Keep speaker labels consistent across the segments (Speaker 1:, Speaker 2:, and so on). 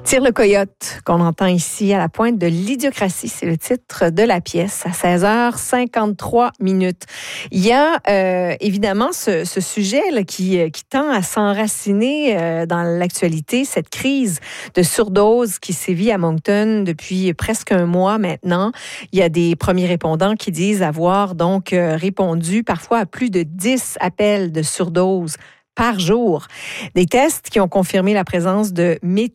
Speaker 1: Tire le coyote qu'on entend ici à la pointe de l'idiocratie, c'est le titre de la pièce à 16h53. Il y a évidemment ce sujet là, qui tend à s'enraciner dans l'actualité, cette crise de surdose qui sévit à Moncton depuis presque un mois maintenant. Il y a des premiers répondants qui disent avoir donc répondu parfois à plus de 10 appels de surdose par jour. Des tests qui ont confirmé la présence de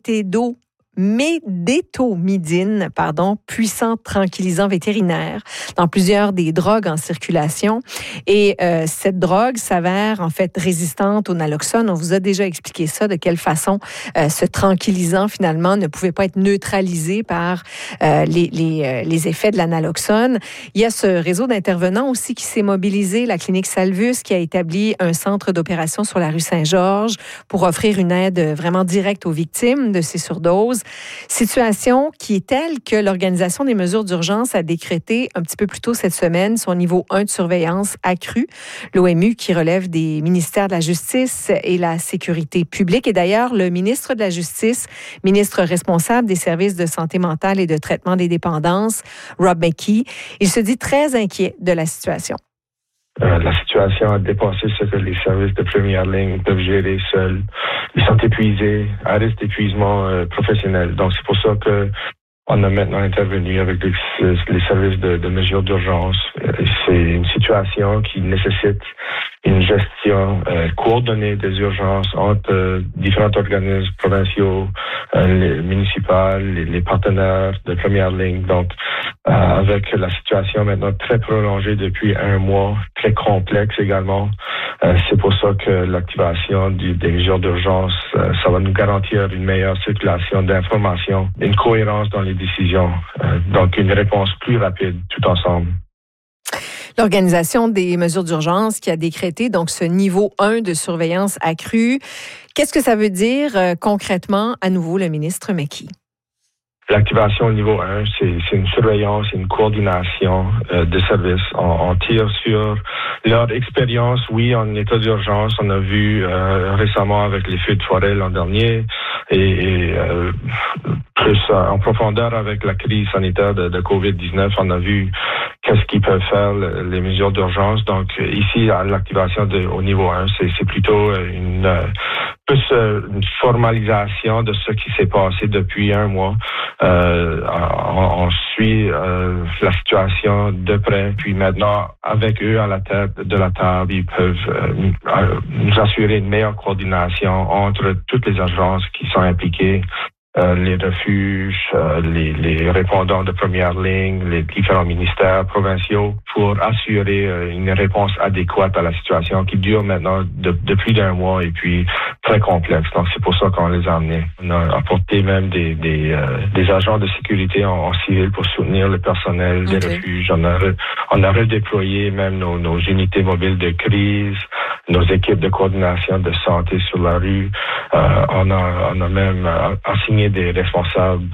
Speaker 1: médétomidine, puissant tranquillisant vétérinaire, dans plusieurs des drogues en circulation. Et cette drogue s'avère en fait résistante au naloxone. On vous a déjà expliqué ça, de quelle façon ce tranquillisant finalement ne pouvait pas être neutralisé par les effets de la naloxone. Il y a ce réseau d'intervenants aussi qui s'est mobilisé, la clinique Salvus, qui a établi un centre d'opération sur la rue Saint-Georges pour offrir une aide vraiment directe aux victimes de ces surdoses. Situation qui est telle que l'Organisation des mesures d'urgence a décrété un petit peu plus tôt cette semaine son niveau 1 de surveillance accru. L'OMU qui relève des ministères de la Justice et la Sécurité publique. Et d'ailleurs, le ministre de la Justice, ministre responsable des services de santé mentale et de traitement des dépendances, Rob McKee, il se dit très inquiet de la situation.
Speaker 2: La situation a dépassé ce que les services de première ligne peuvent gérer seuls. Ils sont épuisés, à risque d'épuisement professionnel. Donc, c'est pour ça que on a maintenant intervenu avec les services de mesures d'urgence. C'est une situation qui nécessite une gestion coordonnée des urgences entre différents organismes provinciaux, les municipaux, les partenaires de première ligne. Donc, avec la situation maintenant très prolongée depuis un mois, très complexe également, c'est pour ça que l'activation des mesures d'urgence, ça va nous garantir une meilleure circulation d'informations, une cohérence dans les décisions, donc une réponse plus rapide tout ensemble.
Speaker 1: L'Organisation des mesures d'urgence qui a décrété donc ce niveau 1 de surveillance accrue. Qu'est-ce que ça veut dire concrètement, à nouveau, le ministre McKee?
Speaker 2: L'activation au niveau 1, c'est une surveillance, une coordination de services. On tire sur leur expérience, oui, en état d'urgence. On a vu récemment avec les feux de forêt l'an dernier et plus en profondeur avec la crise sanitaire de COVID-19, on a vu qu'est-ce qu'ils peuvent faire les mesures d'urgence. Donc ici, à l'activation au niveau 1, c'est plutôt une formalisation de ce qui s'est passé depuis un mois. On suit la situation de près, puis maintenant, avec eux à la tête de la table, ils peuvent nous assurer une meilleure coordination entre toutes les agences qui sont impliquées, les refuges, les répondants de première ligne, les différents ministères provinciaux, pour assurer une réponse adéquate à la situation qui dure maintenant de plus d'un mois et puis très complexe. Donc c'est pour ça qu'on les a amenés. On a apporté même des agents de sécurité en civil pour soutenir le personnel des refuges. On a redéployé même nos unités mobiles de crise, nos équipes de coordination de santé sur la rue. On a même assigné des responsables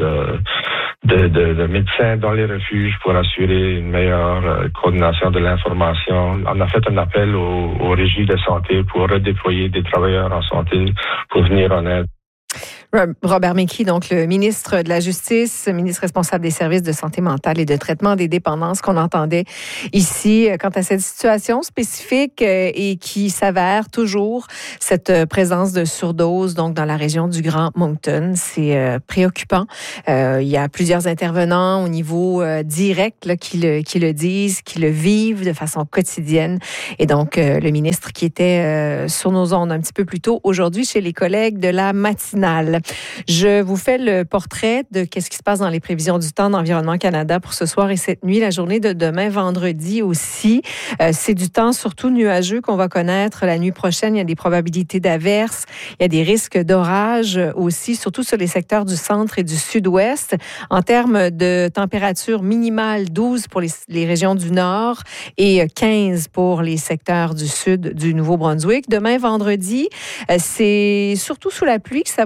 Speaker 2: de médecins dans les refuges pour assurer une meilleure coordination de l'information. On a fait un appel aux régies de santé pour redéployer des travailleurs en santé pour venir en aide.
Speaker 1: Robert McKee, donc le ministre de la Justice, ministre responsable des services de santé mentale et de traitement des dépendances qu'on entendait ici. Quant à cette situation spécifique et qui s'avère toujours cette présence de surdose donc dans la région du Grand Moncton, c'est préoccupant. Il y a plusieurs intervenants au niveau direct là, qui le disent, qui le vivent de façon quotidienne. Et donc le ministre qui était sur nos ondes un petit peu plus tôt aujourd'hui chez les collègues de la matinale. Je vous fais le portrait de qu'est-ce qui se passe dans les prévisions du temps d'Environnement Canada pour ce soir et cette nuit, la journée de demain, vendredi aussi. C'est du temps surtout nuageux qu'on va connaître la nuit prochaine. Il y a des probabilités d'averses. Il y a des risques d'orage aussi, surtout sur les secteurs du centre et du sud-ouest. En termes de température minimale, 12 pour les régions du nord et 15 pour les secteurs du sud du Nouveau-Brunswick. Demain, vendredi, c'est surtout sous la pluie que ça va se passer.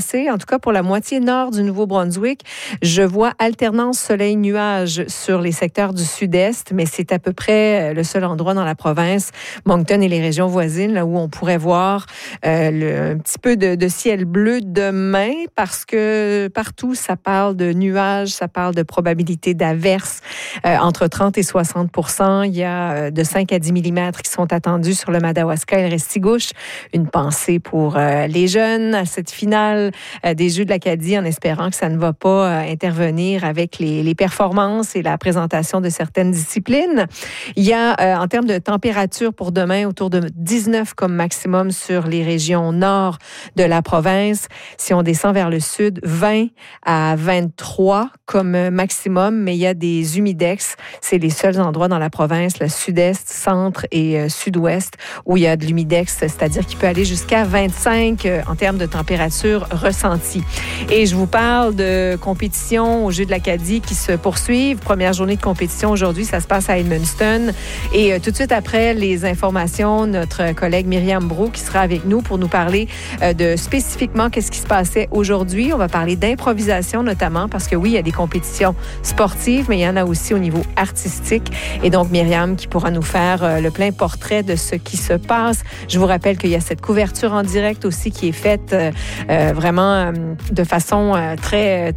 Speaker 1: passer, en tout cas pour la moitié nord du Nouveau-Brunswick. Je vois alternance soleil-nuage sur les secteurs du sud-est, mais c'est à peu près le seul endroit dans la province, Moncton et les régions voisines, là où on pourrait voir un petit peu de ciel bleu demain, parce que partout, ça parle de nuages, ça parle de probabilité d'averses entre 30 et 60 %. Il y a de 5 à 10 mm qui sont attendus sur le Madawaska et le Restigouche. Une pensée pour les jeunes à cette finale des Jeux de l'Acadie, en espérant que ça ne va pas intervenir avec les performances et la présentation de certaines disciplines. Il y a, en termes de température pour demain, autour de 19 comme maximum sur les régions nord de la province. Si on descend vers le sud, 20 à 23 comme maximum, mais il y a des humidex. C'est les seuls endroits dans la province, le sud-est, centre et sud-ouest, où il y a de l'humidex, c'est-à-dire qu'il peut aller jusqu'à 25 en termes de température ressentie. Et je vous parle de compétitions aux Jeux de l'Acadie qui se poursuivent. Première journée de compétition aujourd'hui, ça se passe à Edmundston. Et tout de suite après les informations, notre collègue Myriam Brault qui sera avec nous pour nous parler de spécifiquement qu'est-ce qui se passait aujourd'hui. On va parler d'improvisation notamment parce que oui, il y a des compétitions sportives, mais il y en a aussi au niveau artistique. Et donc Myriam qui pourra nous faire le plein portrait de ce qui se passe. Je vous rappelle qu'il y a cette couverture en direct aussi qui est faite vraiment de façon très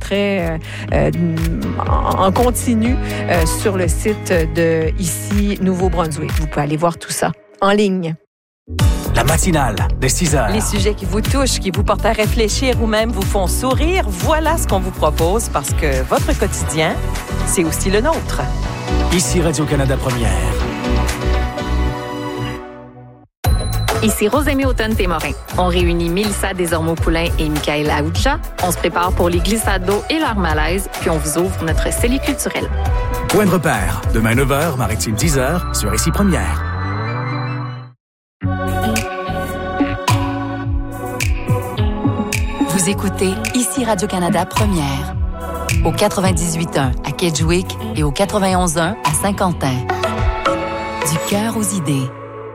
Speaker 1: en continu sur le site de ici Nouveau-Brunswick. Vous pouvez aller voir tout ça en ligne.
Speaker 3: La matinale de 6 heures.
Speaker 4: Les sujets qui vous touchent, qui vous portent à réfléchir ou même vous font sourire, voilà ce qu'on vous propose parce que votre quotidien, c'est aussi le nôtre.
Speaker 3: Ici Radio-Canada Première.
Speaker 5: Ici Rosémie Automne-Témorin. On réunit Mélissa Desormeaux-Poulain et Michael Aoucha. On se prépare pour les glissades d'eau et leur malaise, puis on vous ouvre notre cellier culturel.
Speaker 3: Point de repère. Demain 9h, Maritime 10h, sur Ici Première.
Speaker 6: Vous écoutez Ici Radio-Canada Première. Au 98.1 à Kedgewick et au 91.1 à Saint-Quentin. Du cœur aux idées.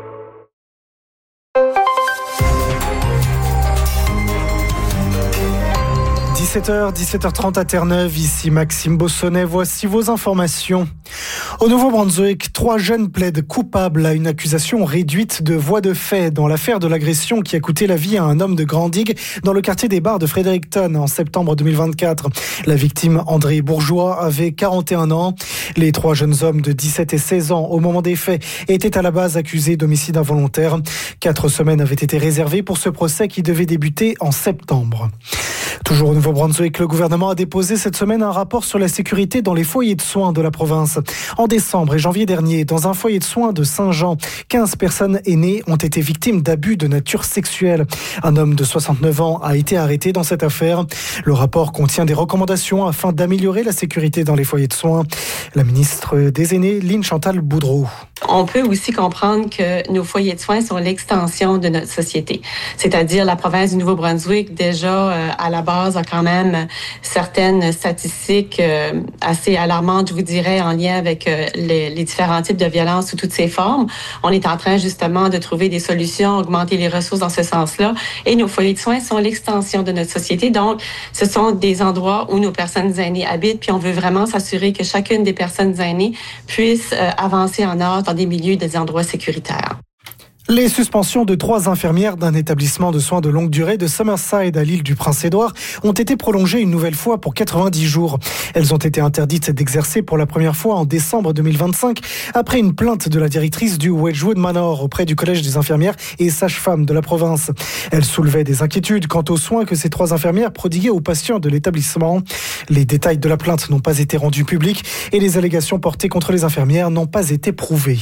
Speaker 7: – 17h30 à Terre-Neuve, ici Maxime Bossonnet, voici vos informations. Au Nouveau-Brunswick, 3 jeunes plaident coupables à une accusation réduite de voies de fait dans l'affaire de l'agression qui a coûté la vie à un homme de Grand-Digue dans le quartier des Bars de Fredericton en septembre 2024. La victime, André Bourgeois, avait 41 ans. Les 3 jeunes hommes de 17 et 16 ans au moment des faits étaient à la base accusés d'homicide involontaire. 4 semaines avaient été réservées pour ce procès qui devait débuter en septembre. Toujours au Nouveau-Brunswick, le gouvernement a déposé cette semaine un rapport sur la sécurité dans les foyers de soins de la province. En décembre et janvier dernier, dans un foyer de soins de Saint-Jean, 15 personnes aînées ont été victimes d'abus de nature sexuelle. Un homme de 69 ans a été arrêté dans cette affaire. Le rapport contient des recommandations afin d'améliorer la sécurité dans les foyers de soins. La ministre des Aînés, Lynne Chantal Boudreau.
Speaker 8: On peut aussi comprendre que nos foyers de soins sont l'extension de notre société. C'est-à-dire la province du Nouveau-Brunswick, déjà à la base, a quand même certaines statistiques assez alarmantes, je vous dirais, en lien avec les différents types de violences sous toutes ses formes. On est en train justement de trouver des solutions, augmenter les ressources dans ce sens-là. Et nos foyers de soins sont l'extension de notre société. Donc, ce sont des endroits où nos personnes aînées habitent, puis on veut vraiment s'assurer que chacune des personnes aînées puisse avancer en âge dans des milieux, des endroits sécuritaires.
Speaker 7: Les suspensions de 3 infirmières d'un établissement de soins de longue durée de Summerside à l'île du Prince-Édouard ont été prolongées une nouvelle fois pour 90 jours. Elles ont été interdites d'exercer pour la première fois en décembre 2025 après une plainte de la directrice du Wedgwood Manor auprès du Collège des infirmières et sages-femmes de la province. Elle soulevait des inquiétudes quant aux soins que ces 3 infirmières prodiguaient aux patients de l'établissement. Les détails de la plainte n'ont pas été rendus publics et les allégations portées contre les infirmières n'ont pas été prouvées.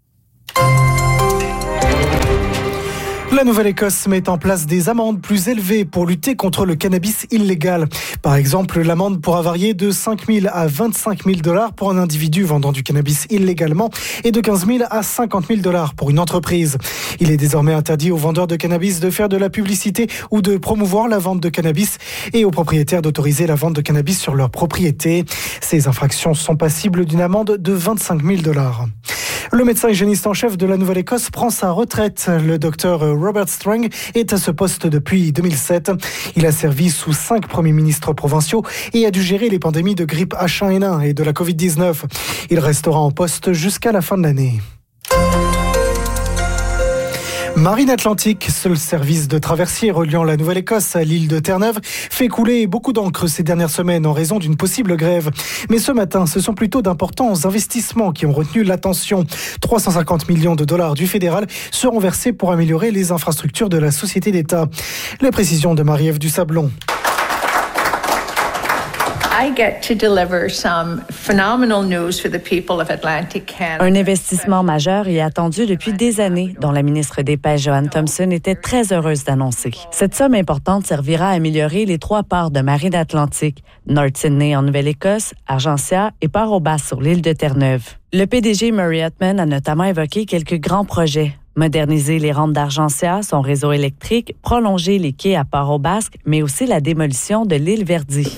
Speaker 7: La Nouvelle-Écosse met en place des amendes plus élevées pour lutter contre le cannabis illégal. Par exemple, l'amende pourra varier de 5 000 à 25 000 $ pour un individu vendant du cannabis illégalement et de 15 000 à 50 000 $ pour une entreprise. Il est désormais interdit aux vendeurs de cannabis de faire de la publicité ou de promouvoir la vente de cannabis et aux propriétaires d'autoriser la vente de cannabis sur leur propriété. Ces infractions sont passibles d'une amende de 25 000 $. Le médecin hygiéniste en chef de la Nouvelle-Écosse prend sa retraite. Le docteur Robert Strang est à ce poste depuis 2007. Il a servi sous 5 premiers ministres provinciaux et a dû gérer les pandémies de grippe H1N1 et de la Covid-19. Il restera en poste jusqu'à la fin de l'année. Marine Atlantique, seul service de traversier reliant la Nouvelle-Écosse à l'île de Terre-Neuve, fait couler beaucoup d'encre ces dernières semaines en raison d'une possible grève. Mais ce matin, ce sont plutôt d'importants investissements qui ont retenu l'attention. 350 millions de dollars du fédéral seront versés pour améliorer les infrastructures de la société d'État. Les précisions de Marie-Ève Dusablon.
Speaker 9: Un investissement majeur est attendu depuis des années, dont la ministre des Pêches, Joanne Thompson, était très heureuse d'annoncer. Cette somme importante servira à améliorer les 3 ports de Marine Atlantique, North Sydney en Nouvelle-Écosse, Argentia et Port-au-Basque sur l'île de Terre-Neuve. Le PDG Murray Hutman a notamment évoqué quelques grands projets. Moderniser les rampes d'Argentia, son réseau électrique, prolonger les quais à Port-au-Basque, mais aussi la démolition de l'île Verdi.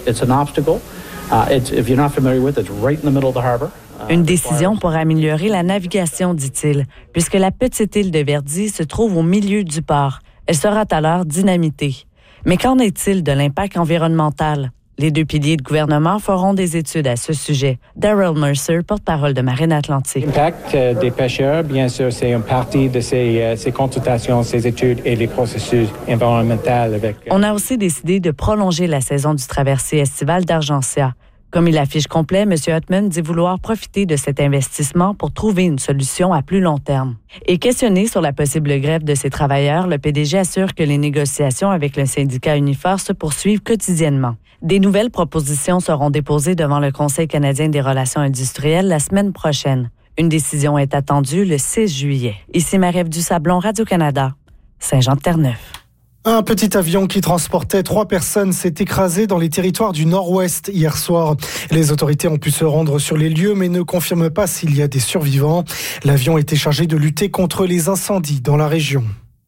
Speaker 9: Une décision pour améliorer la navigation, dit-il, puisque la petite île de Verdi se trouve au milieu du port. Elle sera alors dynamitée. Mais qu'en est-il de l'impact environnemental? Les 2 piliers de gouvernement feront des études à ce sujet. Daryl Mercer, porte-parole de Marine Atlantique.
Speaker 10: L'impact des pêcheurs, bien sûr, c'est une partie de ces consultations, ces études et les processus environnementaux.
Speaker 9: On a aussi décidé de prolonger la saison du traversée estivale d'Argentia. Comme il affiche complet, M. Hutman dit vouloir profiter de cet investissement pour trouver une solution à plus long terme. Et questionné sur la possible grève de ces travailleurs, le PDG assure que les négociations avec le syndicat Unifor se poursuivent quotidiennement. Des nouvelles propositions seront déposées devant le Conseil canadien des relations industrielles la semaine prochaine. Une décision est attendue le 6 juillet. Ici Marie-Ève Dusablon, Radio-Canada, Saint-Jean-de-Terre-Neuve.
Speaker 7: Un petit avion qui transportait 3 personnes s'est écrasé dans les territoires du Nord-Ouest hier soir. Les autorités ont pu se rendre sur les lieux mais ne confirment pas s'il y a des survivants. L'avion était chargé de lutter contre les incendies dans la région.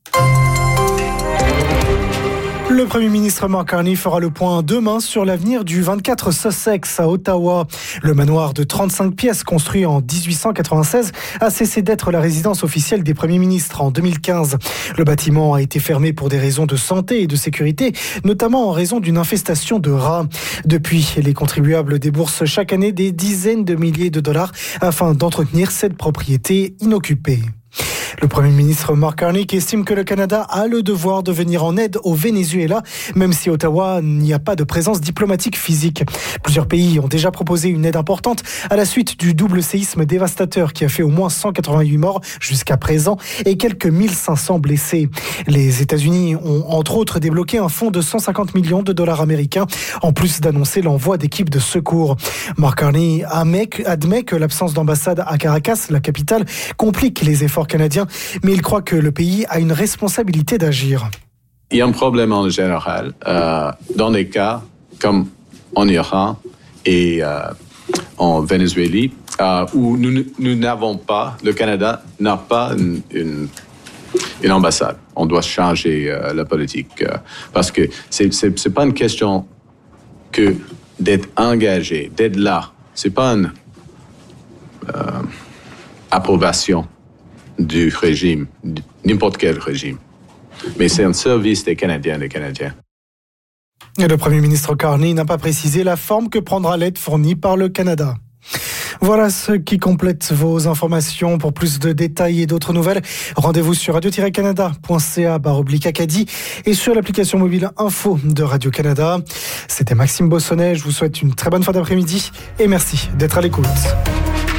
Speaker 7: Le Premier ministre Mark Carney fera le point demain sur l'avenir du 24 Sussex à Ottawa. Le manoir de 35 pièces construit en 1896 a cessé d'être la résidence officielle des premiers ministres en 2015. Le bâtiment a été fermé pour des raisons de santé et de sécurité, notamment en raison d'une infestation de rats. Depuis, les contribuables déboursent chaque année des dizaines de milliers de dollars afin d'entretenir cette propriété inoccupée. Le Premier ministre Mark Carney estime que le Canada a le devoir de venir en aide au Venezuela, même si Ottawa n'y a pas de présence diplomatique physique. Plusieurs pays ont déjà proposé une aide importante à la suite du double séisme dévastateur qui a fait au moins 188 morts jusqu'à présent et quelques 1500 blessés. Les États-Unis ont entre autres débloqué un fonds de 150 millions de dollars américains, en plus d'annoncer l'envoi d'équipes de secours. Mark Carney admet que l'absence d'ambassade à Caracas, la capitale, complique les efforts canadiens, mais il croit que le pays a une responsabilité d'agir.
Speaker 11: Il y a un problème en général dans des cas comme en Iran et en Venezuela où nous n'avons pas, le Canada n'a pas une ambassade. On doit changer la politique parce que c'est pas une question que d'être engagé, d'être là. C'est pas une approbation du régime, n'importe quel régime. Mais c'est un service des Canadiens et des Canadiens.
Speaker 7: Et le Premier ministre Carney n'a pas précisé la forme que prendra l'aide fournie par le Canada. Voilà ce qui complète vos informations. Pour plus de détails et d'autres nouvelles, rendez-vous sur radio-canada.ca/Acadie et sur l'application mobile Info de Radio-Canada. C'était Maxime Bossonnet. Je vous souhaite une très bonne fin d'après-midi et merci d'être à l'écoute.